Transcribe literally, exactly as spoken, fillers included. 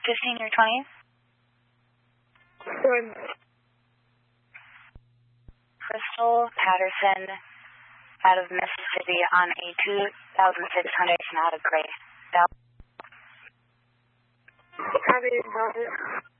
fifteen or twenty? One. Crystal Patterson out of Mississippi on a two thousand six hundred Sonata Gray. Copy,